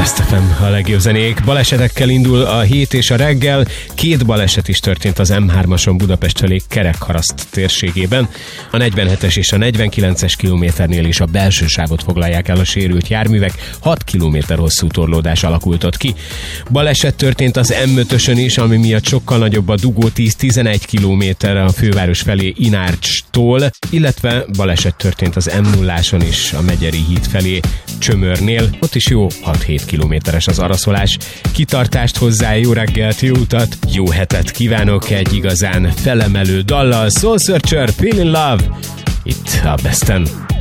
Best FM, a legjobb zenék. Balesetekkel indul a hét és a reggel. 2 baleset is történt az M3-ason Budapest felé Kerekharaszt térségében. A 47-es és a 49-es kilométernél is a belső sávot foglalják el a sérült járművek. 6 kilométer hosszú torlódás alakult ott ki. Baleset történt az M5-ösön is, ami miatt sokkal nagyobb a dugó, 10-11 kilométer a főváros felé Inárcstól, illetve baleset történt az M0-áson is a Megyeri híd felé Csömörnél. Ott is jó 6-7 kilométeres az araszolás. Kitartást hozzá, jó reggelt, jó utat, jó hetet kívánok egy igazán felemelő dallal. Soul Searcher, Feel in Love, itt a Besten.